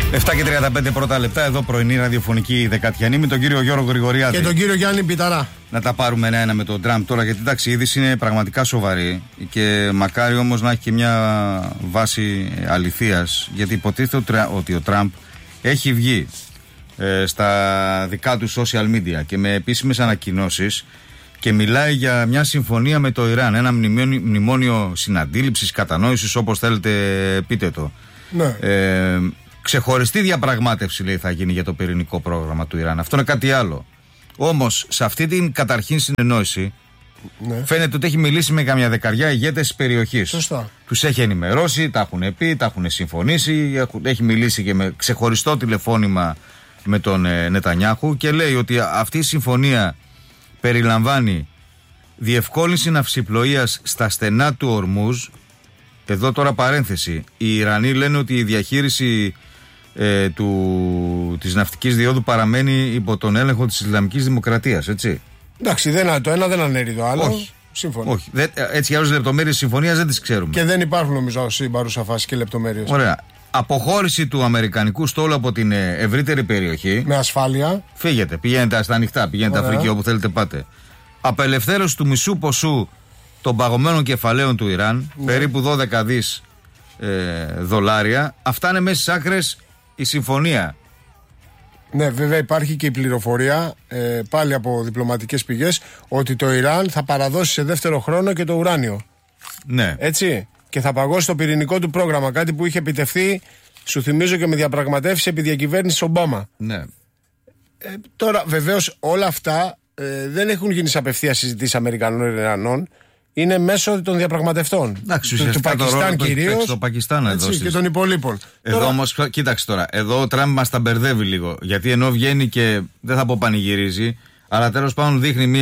7:35 πρώτα λεπτά, εδώ πρωινή ραδιοφωνική δεκατιανή με τον κύριο Γιώργο Γρηγοριάδη. Και τον κύριο Γιάννη Πιταρά. Να τα πάρουμε ένα-ένα με τον Τραμπ τώρα, γιατί εντάξει, η είδηση είναι πραγματικά σοβαρή και μακάρι όμως να έχει και μια βάση αληθείας. Γιατί υποτίθεται ότι ο Τραμπ έχει βγει στα δικά του social media και με επίσημες ανακοινώσεις και μιλάει για μια συμφωνία με το Ιράν. Ένα μνημόνιο συναντήληψης, κατανόησης, όπως θέλετε πείτε το. Ναι. Ξεχωριστή διαπραγμάτευση, λέει, θα γίνει για το πυρηνικό πρόγραμμα του Ιράν. Αυτό είναι κάτι άλλο. Όμως σε αυτή την καταρχήν συνεννόηση, ναι, φαίνεται ότι έχει μιλήσει με καμιά δεκαριά ηγέτες της περιοχής. Σωστά. Τους έχει ενημερώσει, τα έχουν πει, τα έχουν συμφωνήσει. Έχει μιλήσει και με ξεχωριστό τηλεφώνημα με τον Νετανιάχου και λέει ότι αυτή η συμφωνία περιλαμβάνει διευκόλυνση ναυσιπλοείας στα στενά του Ορμούζ. Εδώ τώρα παρένθεση. Οι Ιρανοί λένε ότι η διαχείριση της ναυτικής διόδου παραμένει υπό τον έλεγχο της Ισλαμικής Δημοκρατίας, έτσι. Εντάξει, το ένα δεν ανέρει το άλλο. Όχι. Σύμφωνα. Όχι. Έτσι για όλες τις λεπτομέρειες της συμφωνίας δεν τις ξέρουμε. Και δεν υπάρχουν, νομίζω, στην παρούσα φάση και λεπτομέρειες. Ωραία. Αποχώρηση του αμερικανικού στόλου από την ευρύτερη περιοχή. Με ασφάλεια. Φύγετε, πηγαίνετε στα ανοιχτά, πηγαίνετε Αφρική, όπου θέλετε πάτε. Απελευθέρωση του μισού ποσού των παγωμένων κεφαλαίων του Ιράν, ναι, περίπου 12 δις δολάρια. Αυτά είναι μέσα στις άκρες η συμφωνία. Ναι, βέβαια υπάρχει και η πληροφορία πάλι από διπλωματικές πηγές ότι το Ιράν θα παραδώσει σε δεύτερο χρόνο και το ουράνιο. Ναι. Έτσι. Και θα παγώσει το πυρηνικό του πρόγραμμα. Κάτι που είχε επιτευχθεί, σου θυμίζω, και με διαπραγματεύσεις επί διακυβέρνησης Ομπάμα. Ναι. Τώρα, βεβαίως, όλα αυτά δεν έχουν γίνει σε απευθεία συζητήσεις Αμερικανών και Ιρανών. Είναι μέσω των διαπραγματευτών. Του Πακιστάν κυρίως. Το Πακιστάν εδώ και των υπολείπων. Εδώ όμως, κοίταξε τώρα. Εδώ ο Τραμπ μας τα μπερδεύει λίγο. Γιατί ενώ βγαίνει και δεν θα πω πανηγυρίζει, αλλά τέλος πάντων δείχνει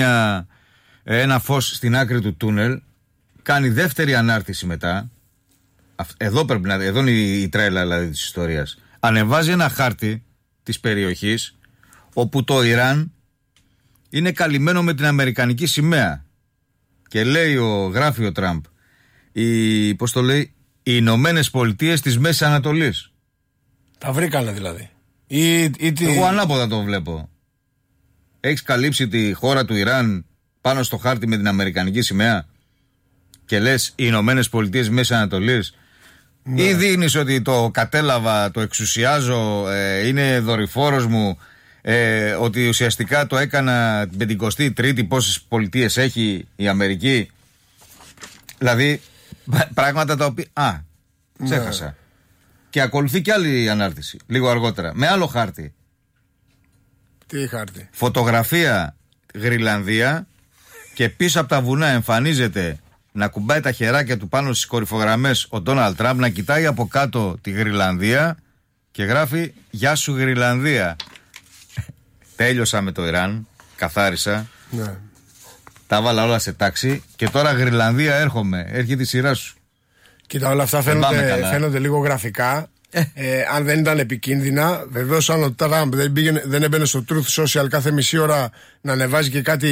ένα φως στην άκρη του τούνελ. Κάνει δεύτερη ανάρτηση μετά. Εδώ είναι η τρέλα δηλαδή της ιστορίας. Ανεβάζει ένα χάρτη της περιοχής όπου το Ιράν είναι καλυμμένο με την αμερικανική σημαία. Και γράφει ο Τραμπ, πώς το λέει, οι Ηνωμένες Πολιτείες της Μέσης Ανατολής. Τα βρήκανε δηλαδή. Εγώ ανάποδα το βλέπω. Έχεις καλύψει τη χώρα του Ιράν πάνω στο χάρτη με την αμερικανική σημαία και λες οι Ηνωμένες Πολιτείες Μέσης Ανατολής. Ναι. Ή δείχνεις ότι το κατέλαβα, το εξουσιάζω, είναι δορυφόρος μου, ότι ουσιαστικά το έκανα την 53η, πόσες πολιτείες έχει η Αμερική. Δηλαδή πράγματα τα οποία ξέχασα. Ναι. Και ακολουθεί και άλλη ανάρτηση λίγο αργότερα με άλλο χάρτη. Τι χάρτη? Φωτογραφία Γρυλανδία και πίσω από τα βουνά εμφανίζεται να κουμπάει τα χεράκια του πάνω στις κορυφογραμμές ο Ντόναλντ Τραμπ, να κοιτάει από κάτω τη Γρυλανδία και γράφει «Γεια σου Γρυλανδία». Τέλειωσα με το Ιράν, καθάρισα, ναι, τα βάλα όλα σε τάξη και τώρα Γρυλανδία έρχεται η σειρά σου. Κοίτα, όλα αυτά φαίνονται λίγο γραφικά. Αν δεν ήταν επικίνδυνα, βεβαίως αν ο Τραμπ δεν έμπαινε στο Truth Social κάθε μισή ώρα να ανεβάζει και κάτι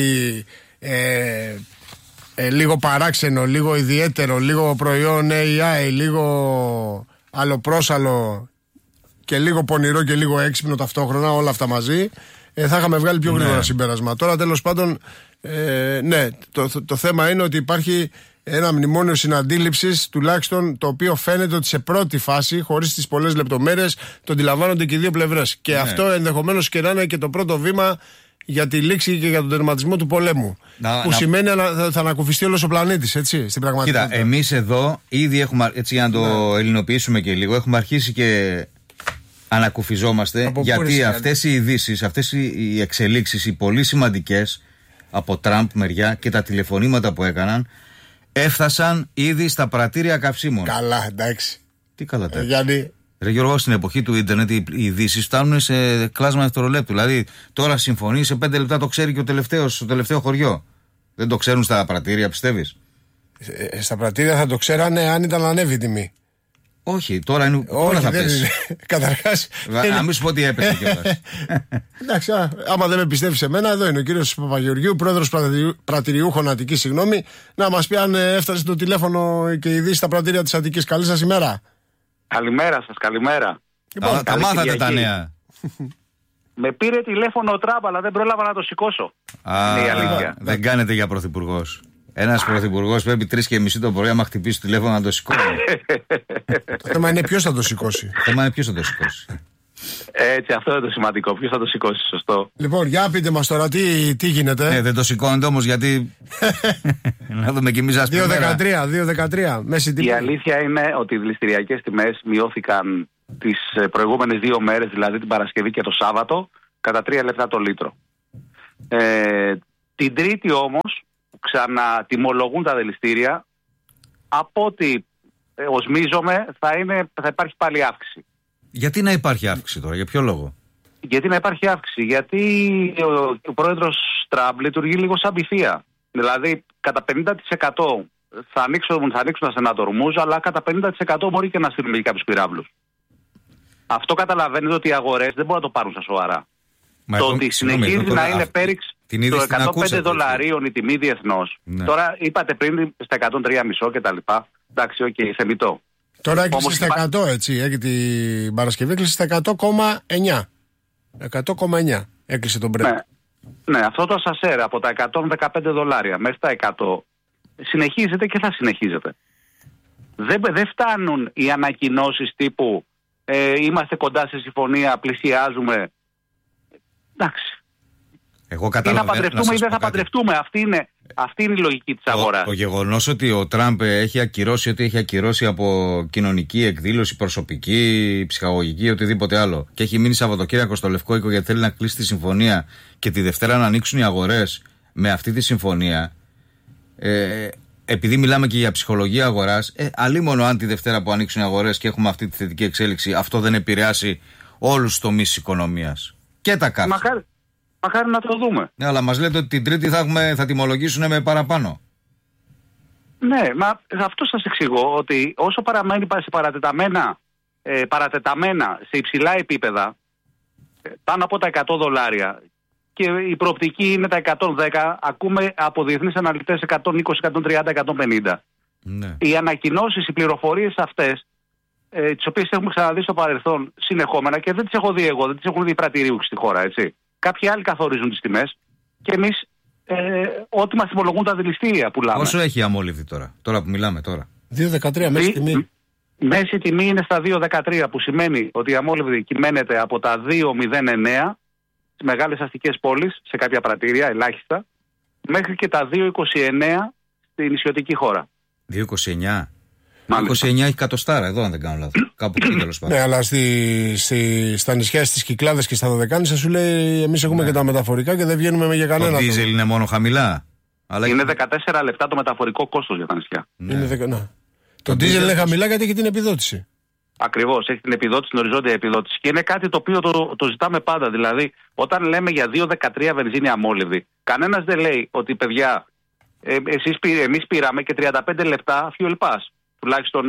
λίγο παράξενο, λίγο ιδιαίτερο, λίγο προϊόν AI, λίγο αλλοπρόσαλλο και λίγο πονηρό και λίγο έξυπνο ταυτόχρονα, όλα αυτά μαζί, θα είχαμε βγάλει πιο γρήγορα συμπέρασμα. Τώρα τέλος πάντων, ναι, το θέμα είναι ότι υπάρχει ένα μνημόνιο συναντήληψης, τουλάχιστον το οποίο φαίνεται ότι σε πρώτη φάση, χωρίς τις πολλές λεπτομέρειες, το αντιλαμβάνονται και οι δύο πλευρές. Και αυτό ενδεχομένως και να είναι και το πρώτο βήμα για τη λήξη και για τον τερματισμό του πολέμου. Σημαίνει θα ανακουφιστεί όλος ο πλανήτης, έτσι, στην πραγματικότητα. Κοίτα, εμείς εδώ ήδη έχουμε, έτσι, για να το ελληνοποιήσουμε και λίγο, έχουμε αρχίσει και ανακουφιζόμαστε, γιατί αυτές οι ειδήσεις, αυτές οι εξελίξεις, οι πολύ σημαντικές από Τραμπ μεριά και τα τηλεφωνήματα που έκαναν, έφτασαν ήδη στα πρατήρια καυσίμων. Καλά, εντάξει. Τι καλά τα Ρε Γιώργο, στην εποχή του ίντερνετ οι ειδήσεις φτάνουν σε κλάσμα δευτερολέπτου. Δηλαδή, τώρα συμφωνεί, σε 5 λεπτά το ξέρει και στο τελευταίο χωριό. Δεν το ξέρουν στα πρατήρια, πιστεύεις? Στα πρατήρια θα το ξέρανε αν ήταν ανέβει η τιμή. Όχι, τώρα είναι. Όχι, θα δεν πέσει. είναι. Καταρχάς. Να μην σου πω ότι έπεσε κιόλας. Εντάξει, άμα δεν με πιστεύεις εμένα, εδώ είναι ο κύριος Παπαγεωργίου, πρόεδρος πρατηριούχων Αττικής, συγγνώμη, να μας πει αν έφτασε το τηλέφωνο και η ειδήσει στα πρατήρια της Αττικής. Καλή σας ημέρα. Καλημέρα σας, καλημέρα. Τα μάθατε τα νέα. Με πήρε τηλέφωνο ο Τραμπ, αλλά δεν πρόλαβα να το σηκώσω. Είναι η αλήθεια. Δεν κάνετε για πρωθυπουργός. Ένας πρωθυπουργός πρέπει 3:30 το πρωί, άμα χτυπήσει το τηλέφωνο, να το σηκώσει. Το θέμα είναι ποιος θα το σηκώσει. Έτσι, αυτό είναι το σημαντικό. Ποιος θα το σηκώσει, σωστό. Λοιπόν, για πείτε μας τώρα τι γίνεται. Δεν το σηκώνετε όμως, γιατί. Να δούμε κι εμείς, ας πούμε. 2,13, μέση τιμή. Η αλήθεια είναι ότι οι δηληστηριακές τιμές μειώθηκαν τις προηγούμενες 2 μέρες, δηλαδή την Παρασκευή και το Σάββατο, κατά 3 λεπτά το λίτρο. Την Τρίτη όμως ξανατιμολογούν τα δηληστήρια. Από ό,τι οσμίζομαι θα υπάρχει πάλι αύξηση. Γιατί να υπάρχει αύξηση τώρα, για ποιο λόγο? Γιατί να υπάρχει αύξηση? Γιατί ο πρόεδρος Τραμπ λειτουργεί λίγο σαν πυθία. Δηλαδή κατά 50% θα ανοίξουν τα σενατορμούς, αλλά κατά 50% μπορεί και να στείλουμε και κάποιους πυράβλους. Αυτό καταλαβαίνετε ότι οι αγορές δεν μπορούν να το πάρουν στα σοβαρά. Το ότι συνεχίζει να είναι πέριξ το 105 δολαρίων η τιμή διεθνώς. Ναι. Τώρα είπατε πριν στα 103,5 και τα λοιπά. Εντάξει, θεμιτό. Τώρα έκλεισε στα 100, έτσι. Την Παρασκευή έκλεισε στα 100,9. 100,9 έκλεισε τον Brent. Ναι, αυτό το ΣΑΣΕΡ από τα 115 δολάρια μέχρι τα 100 συνεχίζεται και θα συνεχίζεται. Δεν φτάνουν οι ανακοινώσεις τύπου είμαστε κοντά σε συμφωνία, πλησιάζουμε. Εντάξει. Ή να παντρευτούμε ή δεν θα παντρευτούμε. Αυτή είναι η λογική της αγοράς. Το γεγονός ότι ο Τραμπ έχει ακυρώσει ό,τι έχει ακυρώσει από κοινωνική εκδήλωση, προσωπική, ψυχαγωγική, οτιδήποτε άλλο, και έχει μείνει Σαββατοκύριακο στο Λευκό Οίκο γιατί θέλει να κλείσει τη συμφωνία και τη Δευτέρα να ανοίξουν οι αγορές με αυτή τη συμφωνία. Επειδή μιλάμε και για ψυχολογία αγοράς, αλίμονο αν τη Δευτέρα που ανοίξουν οι αγορές και έχουμε αυτή τη θετική εξέλιξη, αυτό δεν επηρεάσει όλους τους τομείς της οικονομίας και τα κάρτα. Μακάρι να το δούμε. Ναι, αλλά μας λέτε ότι την Τρίτη θα τιμολογήσουν με παραπάνω. Ναι, μα αυτό σας εξηγώ, ότι όσο παραμένει σε παρατεταμένα σε υψηλά επίπεδα, πάνω από τα 100 δολάρια, και η προοπτική είναι τα 110, ακούμε από διεθνείς αναλυτές 120, 130, 150. Ναι. Οι ανακοινώσεις, οι πληροφορίες αυτές, τις οποίες έχουμε ξαναδεί στο παρελθόν συνεχόμενα και δεν τις έχω δει εγώ, δεν τις έχουν δει οι πρατηρίουχοι στη χώρα, έτσι. Κάποιοι άλλοι καθορίζουν τις τιμές και εμείς ό,τι μας τιμολογούν τα δηληστήρια πουλάμε. Πόσο έχει η αμόλυβδη τώρα που μιλάμε τώρα? 2,13 μέση τιμή. Μέση τιμή είναι στα 2,13, που σημαίνει ότι η αμόλυβδη κυμαίνεται από τα 2,09 στις μεγάλες αστικές πόλεις, σε κάποια πρατήρια ελάχιστα, μέχρι και τα 2,29 στη νησιωτική χώρα. 2,29? 29 έχει κατοστάρα εδώ, αν δεν κάνω λάθος. Κάπου εκεί, τέλος πάντων. Ναι, αλλά στα νησιά, στις Κυκλάδες και στα Δωδεκάνησα σου λέει εμείς έχουμε και τα μεταφορικά και δεν βγαίνουμε για κανένα. Το δίζελ είναι μόνο χαμηλά. Αλλά είναι 14 λεπτά το μεταφορικό κόστος για τα νησιά. Ναι. Το δίζελ είναι χαμηλά γιατί έχει την επιδότηση. Ακριβώς, έχει την επιδότηση, την οριζόντια επιδότηση. Και είναι κάτι το οποίο το ζητάμε πάντα. Δηλαδή, όταν λέμε για 2,13 βενζίνη αμόλυβδη, κανένας δεν λέει ότι παιδιά, εμείς πήραμε και 35 λεπτά fuel pass. Τουλάχιστον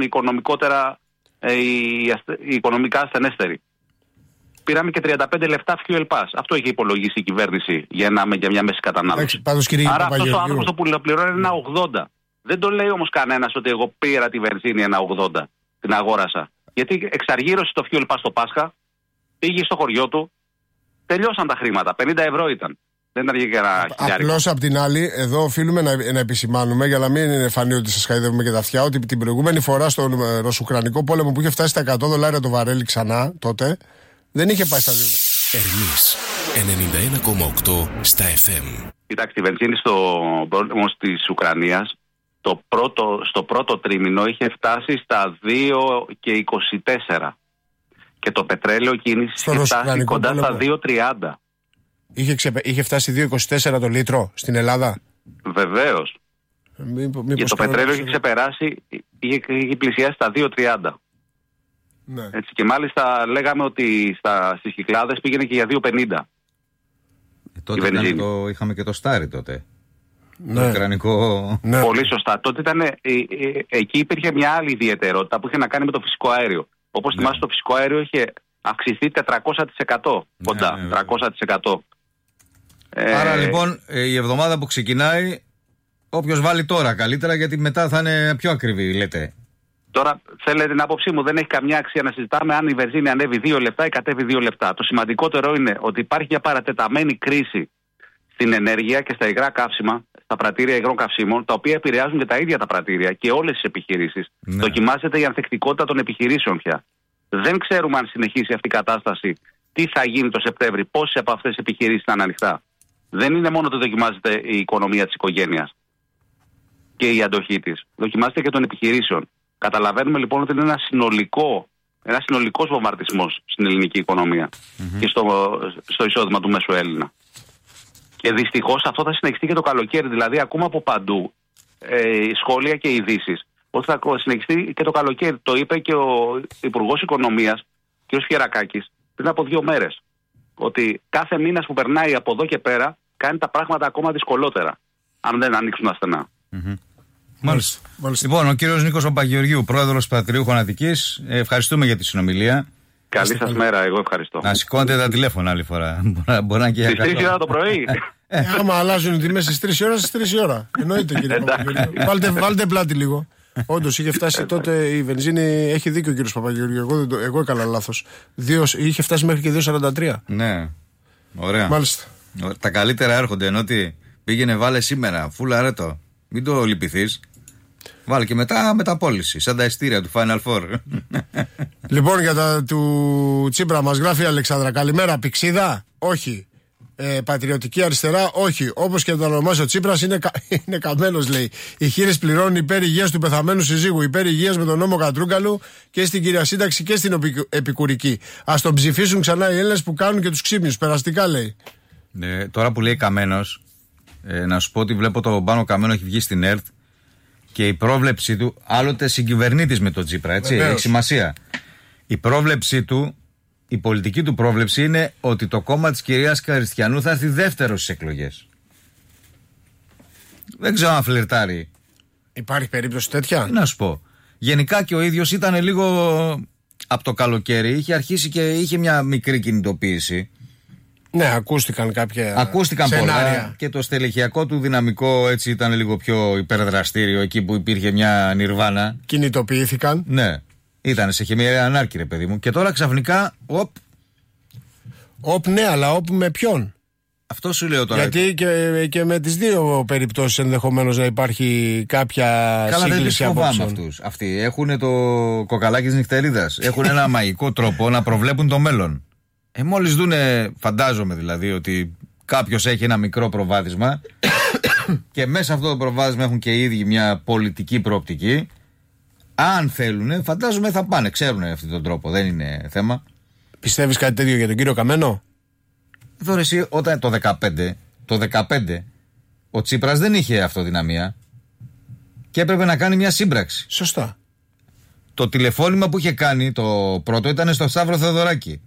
οι οικονομικά ασθενέστεροι. Πήραμε και 35 λεπτά fuel pass. Αυτό είχε υπολογίσει η κυβέρνηση για μια μέση κατανάλωση. Άρα αυτός ο άνθρωπος που πληρώνει είναι 1,80. Δεν το λέει όμως κανένας ότι εγώ πήρα τη βενζίνη 1,80, την αγόρασα. Γιατί εξαργύρωσε το fuel pass στο Πάσχα, πήγε στο χωριό του, τελειώσαν τα χρήματα. 50 ευρώ ήταν. Δεν ήταν και ένα χιλιάρικο. Απλώς απ' την άλλη, εδώ οφείλουμε να επισημάνουμε, για να μην φανεί ότι σας χαϊδεύουμε και τα αυτιά, ότι την προηγούμενη φορά στον Ρωσουκρανικό πόλεμο που είχε φτάσει στα 100 δολάρια το βαρέλι ξανά, τότε δεν είχε πάει στα 2. Ερμής 91,8 στα FM. Κοιτάξτε, η βενζίνη στο πόλεμο της Ουκρανίας στο πρώτο τρίμηνο είχε φτάσει στα 2,24 και το πετρέλαιο κίνηση είχε φτάσει κοντά στα 2,30. Είχε φτάσει 2,24 το λίτρο στην Ελλάδα. Βεβαίως. Και το πετρέλαιο είχε ξεπεράσει, είχε πλησιάσει στα 2,30. Ναι. Έτσι, και μάλιστα λέγαμε ότι στις Κυκλάδες πήγαινε και για 2,50. Τότε είχαμε και το Στάρι τότε. Ναι. Το ουκρανικό. Ναι. Πολύ σωστά. Τότε εκεί υπήρχε μια άλλη ιδιαιτερότητα που είχε να κάνει με το φυσικό αέριο. Όπως θυμάστε, το φυσικό αέριο είχε αυξηθεί 400%. Κοντά, 300%. Άρα λοιπόν η εβδομάδα που ξεκινάει, όποιος βάλει τώρα καλύτερα, γιατί μετά θα είναι πιο ακριβή, λέτε. Τώρα, θέλετε την άποψή μου, δεν έχει καμιά αξία να συζητάμε αν η βενζίνη ανέβει 2 λεπτά ή κατέβει 2 λεπτά. Το σημαντικότερο είναι ότι υπάρχει μια παρατεταμένη κρίση στην ενέργεια και στα υγρά καύσιμα, στα πρατήρια υγρών καυσίμων, τα οποία επηρεάζουν και τα ίδια τα πρατήρια και όλες τις επιχειρήσεις. Ναι. Δοκιμάζεται η ανθεκτικότητα των επιχειρήσεων πια. Δεν ξέρουμε αν συνεχίσει αυτή η κατάσταση, τι θα γίνει το Σεπτέμβρη, πόσες από αυτές τις επιχειρήσεις θα είναι ανοιχτά. Δεν είναι μόνο ότι δοκιμάζεται η οικονομία της οικογένειας και η αντοχή της. Δοκιμάζεται και των επιχειρήσεων. Καταλαβαίνουμε λοιπόν ότι είναι ένα συνολικός βομβαρδισμός στην ελληνική οικονομία και στο εισόδημα του μέσου Έλληνα. Και δυστυχώς αυτό θα συνεχιστεί και το καλοκαίρι. Δηλαδή, ακούμε από παντού σχόλια και ειδήσεις ότι θα συνεχιστεί και το καλοκαίρι. Το είπε και ο Υπουργός Οικονομίας, κ. Φιερακάκης, πριν από 2 μέρες. Ότι κάθε μήνας που περνάει από εδώ και πέρα κάνει τα πράγματα ακόμα δυσκολότερα, αν δεν ανοίξουν τα στενά. Μάλιστα. Λοιπόν, ο κύριος Νίκος Παπαγεωργίου, πρόεδρος Πατριούχων Αττικής, ευχαριστούμε για τη συνομιλία. Καλή σας μέρα, εγώ ευχαριστώ. Να σηκώνετε τα τηλέφωνα άλλη φορά. Μπορεί να και στις 3 ώρα το πρωί. Άμα αλλάζουν οι τιμές στις 3 ώρα, στις 3 ώρα. Εννοείται, κύριε Παπαγεωργίου. Βάλτε πλάτη λίγο. Όντως είχε φτάσει τότε η βενζίνη, έχει δίκιο ο κύριος Παπαγεωργίου. Εγώ έκανα λάθος. Είχε φτάσει μέχρι και 2,43. Ναι. Ωραία. Μάλιστα. Τα καλύτερα έρχονται, ενώ ότι πήγαινε, βάλε σήμερα, φούλα ρέτο. Μην το λυπηθείς. Βάλε και μετά μεταπώληση, σαν τα ειστήρια του Final Four. Λοιπόν, για τα του Τσίπρα μας γράφει η Αλεξάνδρα. Καλημέρα, πηξίδα. Όχι. Πατριωτική αριστερά, όχι. Όπως και το ονομάσει ο Τσίπρας, είναι καμένος, λέει. Οι χείρες πληρώνουν υπέρ υγείας του πεθαμένου συζύγου, υπέρ υγείας με τον νόμο Κατρούγκαλου και στην κυρία Σύνταξη και στην επικουρική. Ας τον ψηφίσουν ξανά οι Έλληνες που κάνουν και τους ξύπνιους. Περαστικά, λέει. Τώρα που λέει καμένος, να σου πω ότι βλέπω τον Πάνο Καμένο έχει βγει στην ΕΡΤ και η πρόβλεψή του, άλλοτε συγκυβερνήτης με τον Τσίπρα, έτσι, έχει σημασία. Η πρόβλεψή του, η πολιτική του πρόβλεψη είναι ότι το κόμμα της κυρίας Καριστιανού θα έρθει δεύτερο στις εκλογές. Δεν ξέρω αν φλερτάρει. Υπάρχει περίπτωση τέτοια? Να σου πω. Γενικά και ο ίδιος ήταν λίγο από το καλοκαίρι, είχε αρχίσει και είχε μια μικρή κινητοποίηση. Ναι, ακούστηκαν κάποια ακούστηκαν σενάρια. Πολλά και το στελεχειακό του δυναμικό έτσι ήταν λίγο πιο υπερδραστήριο εκεί που υπήρχε μια νιρβάνα. Κινητοποιήθηκαν. Ναι, ήταν σε χημεία ανάρκη, ρε παιδί μου. Και τώρα ξαφνικά, ναι, αλλά με ποιον? Αυτό σου λέω τώρα. Γιατί και με τις δύο περιπτώσεις ενδεχομένως να υπάρχει κάποια σύγκληση απόψεων. Καλά, δεν αυτούς. Αυτοί έχουν το κοκαλάκι της νυχτερίδας. Έχουν ένα μαγικό τρόπο να προβλέπουν το μέλλον. Μόλις δούνε, φαντάζομαι δηλαδή, ότι κάποιος έχει ένα μικρό προβάδισμα και μέσα αυτό το προβάδισμα έχουν και οι ίδιοι μια πολιτική προοπτική. Αν θέλουν, φαντάζομαι θα πάνε. Ξέρουν αυτόν τον τρόπο, δεν είναι θέμα. Πιστεύεις κάτι τέτοιο για τον κύριο Καμένο? Τώρα εσύ, όταν το 15 ο Τσίπρας δεν είχε αυτοδυναμία και έπρεπε να κάνει μια σύμπραξη. Σωστά. Το τηλεφώνημα που είχε κάνει το πρώτο ήταν στο Σταύρο Θεοδωράκη.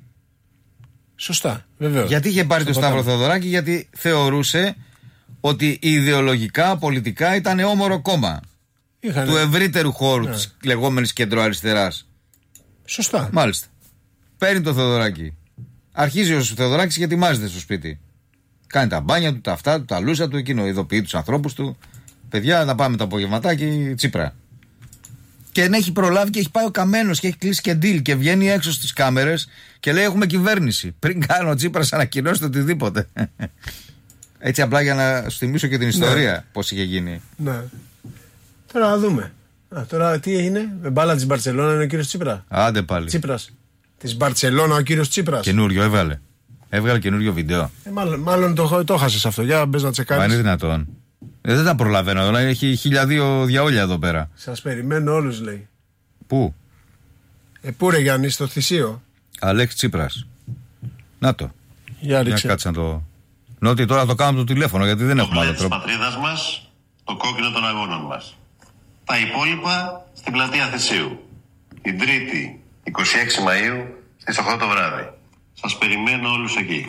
Σωστά, βεβαίως. Γιατί είχε πάρει το Σταύρο Θεοδωράκη? Γιατί θεωρούσε ότι ιδεολογικά, πολιτικά ήταν όμορο κόμμα του ευρύτερου χώρου της λεγόμενης κεντροαριστεράς. Σωστά. Μάλιστα. Παίρνει το Θεοδωράκη. Αρχίζει ο Θεοδωράκης και ετοιμάζεται στο σπίτι. Κάνει τα μπάνια του, τα αυτά του, τα λούσα του, εκείνο ειδοποιεί τους ανθρώπους του. Παιδιά, να πάμε το απογευματάκι, Τσίπρα. Και έχει προλάβει και έχει πάει ο Καμένος και έχει κλείσει και deal και βγαίνει έξω στις κάμερες και λέει: έχουμε κυβέρνηση. Πριν κάνει ο Τσίπρας ανακοινώσει το οτιδήποτε. Έτσι απλά για να σου θυμίσω και την ιστορία πώς είχε γίνει. Ναι. Τώρα να δούμε. Τώρα τι έγινε? Με μπάλα της Μπαρτσελώνα είναι ο κύριος Τσίπρα. Άντε πάλι. Τσίπρας. Της Μπαρτσελώνα ο κύριος Τσίπρας. Καινούριο έβγαλε. Έβγαλε καινούριο βίντεο. Μάλλον το χάσες αυτό. Για μπες να τσεκάρεις. Μα είναι δυνατόν? Δεν τα προλαβαίνω. Τώρα έχει 1002 διαόλια εδώ πέρα. Σας περιμένω όλους, λέει. Πού? Πού ρε Γιάννη, στο Θησίο. Αλέξη Τσίπρας. Να το. Για κάτσε να το. Νότι τώρα το κάνουμε το τηλέφωνο γιατί δεν έχουμε άλλο τρόπο. Της πατρίδας μας, το κόκκινο των αγώνων μας. Τα υπόλοιπα στην πλατεία Θησίου. Την Τρίτη, 26 Μαΐου, στις 8 το βράδυ. Σας περιμένω όλους εκεί.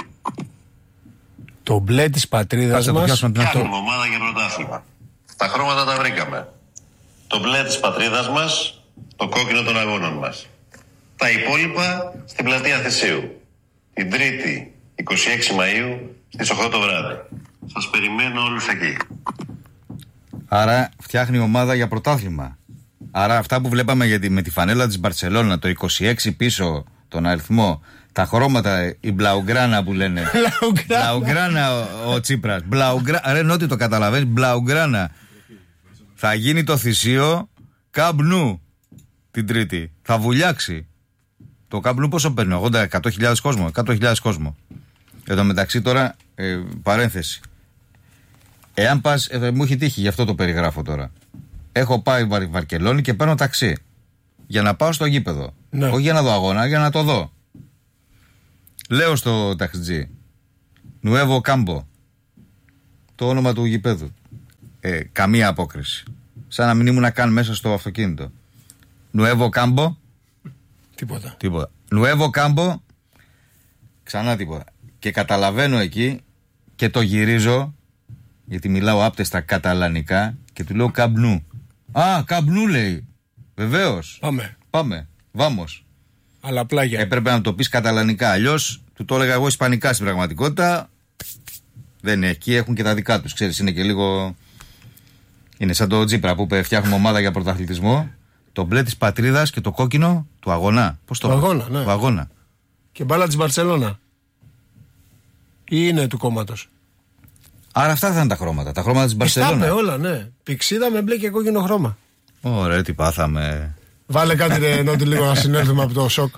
Το μπλε της πατρίδας μας. Φτιάχνουμε ομάδα για πρωτάθλημα. Τα χρώματα τα βρήκαμε. Το μπλε της πατρίδας μας, το κόκκινο των αγώνων μας. Τα υπόλοιπα στην πλατεία Θησίου. Την Τρίτη, 26 Μαΐου, στις 8 το βράδυ. Σας περιμένω όλους εκεί. Άρα φτιάχνει ομάδα για πρωτάθλημα. Άρα αυτά που βλέπαμε με τη φανέλα της Μπαρτσελώνα, το 26 πίσω, τον αριθμό, τα χρώματα, η μπλαουγκράνα που λένε. Μπλαουγκράνα ο Τσίπρας. Ρε Νότι, το καταλαβαίνεις, μπλαουγκράνα. Θα γίνει το θυσίο Camp Nou την Τρίτη. Θα βουλιάξει. Το Camp Nou πόσο παίρνει, 100.000 κόσμο. 100.000 κόσμο. Εν τω μεταξύ τώρα, παρένθεση. Εάν πας, μου έχει τύχει, γι' αυτό το περιγράφω τώρα. Έχω πάει Βαρκελόνη και παίρνω ταξί. Για να πάω στο γήπεδο. Ναι. Όχι για να δω αγώνα, για να το δω. Λέω στο ταξιτζή, Νουέβο Κάμπο, το όνομα του γηπέδου. Καμία απόκριση. Σαν να μην ήμουν καν μέσα στο αυτοκίνητο. Νουέβο Κάμπο. Τίποτα. Νουέβο Κάμπο. Ξανά τίποτα. Και καταλαβαίνω εκεί και το γυρίζω, γιατί μιλάω άπτεστα καταλανικά, και του λέω Καμπνού. Καμπνού λέει. Βεβαίως. Πάμε. Βάμος. Αλλά πλάγια. Έπρεπε να το πεις καταλανικά. Αλλιώς του το έλεγα εγώ ισπανικά στην πραγματικότητα. Δεν είναι. Εκεί έχουν και τα δικά τους. Ξέρεις, είναι και λίγο. Είναι σαν το Τζίπρα που είπε: φτιάχνουμε ομάδα για πρωταθλητισμό. Το μπλε της πατρίδας και το κόκκινο του αγώνα. Πώς το αγώνα, ναι. Του αγώνα. Και μπάλα της Μπαρτσελώνα. Ή είναι του κόμματος. Άρα αυτά θα είναι τα χρώματα. Τα χρώματα της Μπαρτσελώνα. Όλα, ναι. Πηξίδα με μπλε και κόκκινο χρώμα. Ωραία, τι πάθαμε. Βάλε κάτι ρε Νότι λίγο να συνέλθουμε από το σοκ.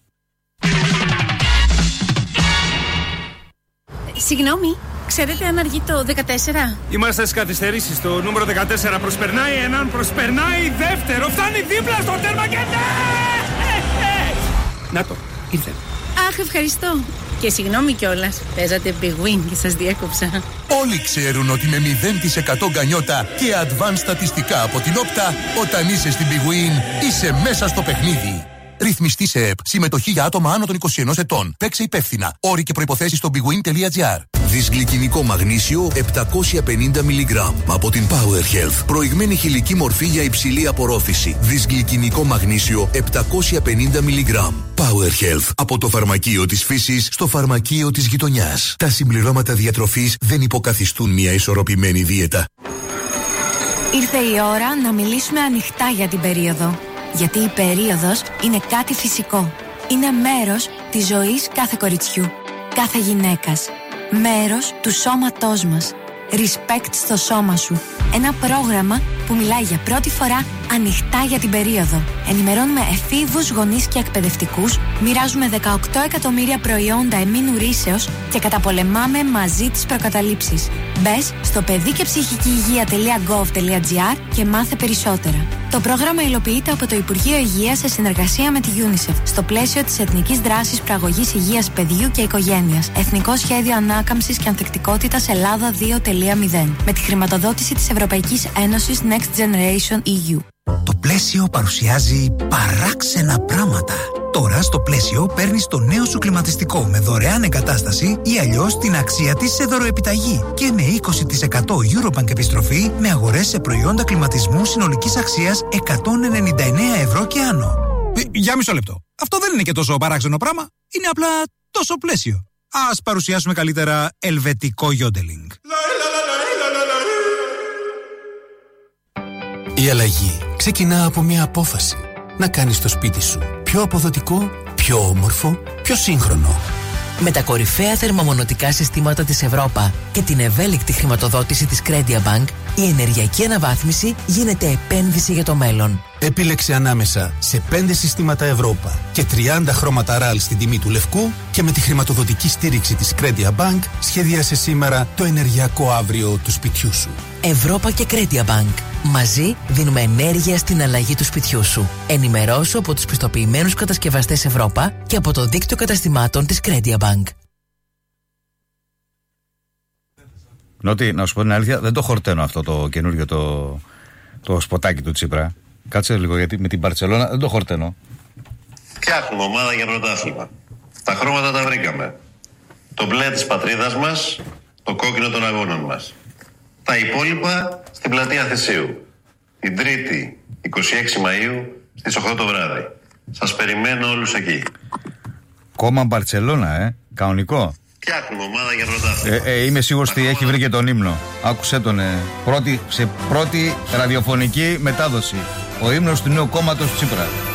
Συγγνώμη, ξέρετε αν αργεί το 14? Είμαστε στις καθυστερήσεις. Το νούμερο 14 προσπερνάει έναν, προσπερνάει δεύτερο. Φτάνει δίπλα στο τέρμα και να το, ήρθε. Αχ, ευχαριστώ. Και συγγνώμη κιόλας, παίζατε Big Win και σας διέκοψα. Όλοι ξέρουν ότι με 0% γκανιότα και advanced στατιστικά από την Όπτα, όταν είσαι στην Big Win, είσαι μέσα στο παιχνίδι. Ρυθμιστή σε ΕΠ. Συμμετοχή για άτομα άνω των 21 ετών. Παίξε υπεύθυνα. Όροι και προϋποθέσεις στο bigwin.gr. Δυσγλυκινικό μαγνήσιο 750 μιλιγκράμμ από την Power Health. Προηγμένη χηλική μορφή για υψηλή απορρόφηση. Δυσγλυκινικό μαγνήσιο 750 μιλιγκράμμ. Power Health. Από το φαρμακείο της φύσης στο φαρμακείο της γειτονιάς. Τα συμπληρώματα διατροφής δεν υποκαθιστούν μια ισορροπημένη δίαιτα. Ήρθε η ώρα να μιλήσουμε ανοιχτά για την περίοδο. Γιατί η περίοδος είναι κάτι φυσικό. Είναι μέρος της ζωής κάθε κοριτσιού, κάθε γυναίκας. Μέρος του σώματός μας. Respect στο σώμα σου. Ένα πρόγραμμα που μιλάει για πρώτη φορά ανοιχτά για την περίοδο. Ενημερώνουμε εφήβους, γονείς και εκπαιδευτικούς, μοιράζουμε 18 εκατομμύρια προϊόντα εμμήνου ρύσεως και καταπολεμάμε μαζί τις προκαταλήψεις. Μπες στο παιδικεψυχικηυγεία.gov.gr και μάθε περισσότερα. Το πρόγραμμα υλοποιείται από το Υπουργείο Υγείας σε συνεργασία με τη UNICEF στο πλαίσιο της Εθνικής Δράσης Προαγωγής Υγείας Παιδιού και Οικογένειας. Εθνικό Σχέδιο Ανάκαμψης και Ανθεκτικότητας Ελλάδα 2.0. Με τη χρηματοδότηση της Ευρωπαϊκής Ένωσης Next Generation EU. Το Πλαίσιο παρουσιάζει παράξενα πράγματα. Τώρα στο Πλαίσιο παίρνεις το νέο σου κλιματιστικό με δωρεάν εγκατάσταση ή αλλιώς την αξία της σε δωροεπιταγή και με 20% Eurobank επιστροφή με αγορές σε προϊόντα κλιματισμού συνολικής αξίας 199 ευρώ και άνω. Για μισό λεπτό. Αυτό δεν είναι και τόσο παράξενο πράγμα. Είναι απλά τόσο Πλαίσιο. Ας παρουσιάσουμε καλύτερα ελβετικό γιόντελινγκ. Η αλλαγή ξεκινά από μια απόφαση. Να κάνεις το σπίτι σου πιο αποδοτικό, πιο όμορφο, πιο σύγχρονο. Με τα κορυφαία θερμομονωτικά συστήματα της Ευρώπα και την ευέλικτη χρηματοδότηση της Credia Bank, η ενεργειακή αναβάθμιση γίνεται επένδυση για το μέλλον. Επίλεξε ανάμεσα σε 5 συστήματα Ευρώπα και 30 χρώματα RAL στην τιμή του λευκού και με τη χρηματοδοτική στήριξη της Credia Bank σχεδίασε σήμερα το ενεργειακό αύριο του σπιτιού σου. Ευρώπα και Credia Bank. Μαζί δίνουμε ενέργεια στην αλλαγή του σπιτιού σου. Ενημερώσου από τους πιστοποιημένους κατασκευαστές Ευρώπα και από το δίκτυο καταστημάτων της Credia Bank. Νότι, να σου πω την αλήθεια, δεν το χορταίνω αυτό το καινούριο το σποτάκι του Τσίπρα. Κάτσε λίγο, γιατί με την Μπαρτσελώνα δεν το χορταίνω. Φτιάχνουμε ομάδα για πρωτάθλημα. Τα χρώματα τα βρήκαμε. Το μπλε της πατρίδας μας, το κόκκινο των αγώνων μας. Τα υπόλοιπα στην πλατεία Θησίου. Την Τρίτη, 26 Μαΐου, στις 8 το βράδυ. Σας περιμένω όλους εκεί. Κόμμα Μπαρτσελώνα, κανονικό. Φτιάχνουμε ομάδα για πρωτάθλημα. Είμαι σίγουρος ότι έχει βρει και τον ύμνο. Άκουσέ τον, σε πρώτη ραδιοφωνική μετάδοση. Ο ύμνος του νέου κόμματος Τσίπρα.